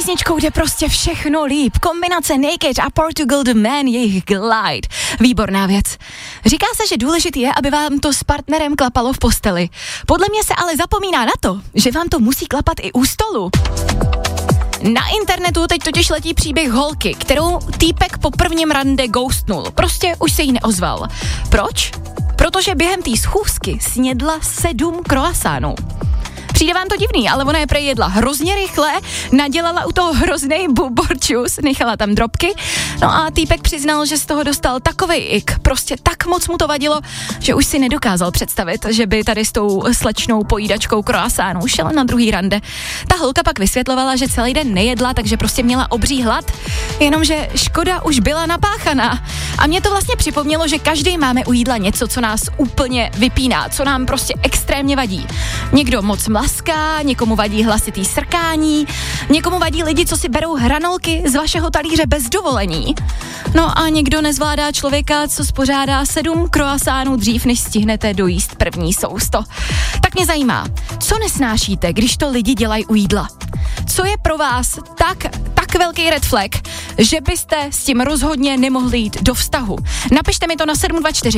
písničkou jde prostě všechno líp. Kombinace Naked a Portugal The Man, jejich Glide. Výborná věc. Říká se, že důležitý je, aby vám to s partnerem klapalo v posteli. Podle mě se ale zapomíná na to, že vám to musí klapat i u stolu. Na internetu teď totiž letí příběh holky, kterou týpek po prvním rande ghostnul. Prostě už se jí neozval. Proč? Protože během té schůzky snědla 7 croissantů. Přijde vám to divný, ale ona je prej jedla hrozně rychle, nadělala u toho hroznej buborčus, nechala tam drobky, no a týpek přiznal, že z toho dostal takovej ik, prostě tak moc mu to vadilo, že už si nedokázal představit, že by tady s tou slečnou pojídačkou croissantů šel na druhý rande. Ta holka pak vysvětlovala, že celý den nejedla, takže prostě měla obří hlad, jenomže škoda už byla napáchaná. A mě to vlastně připomnělo, že každý máme u jídla něco, co nás úplně vypíná, co nám prostě extrémně vadí. Někdo moc mlaská, někomu vadí hlasitý srkání, někomu vadí lidi, co si berou hranolky z vašeho talíře bez dovolení. No a někdo nezvládá člověka, co spořádá 7 croissantů dřív, než stihnete dojíst první sousto. Tak mě zajímá, co nesnášíte, když to lidi dělají u jídla? Co je pro vás tak velký red flag, že byste s tím rozhodně nemohli jít do vztahu? Napište mi to na 724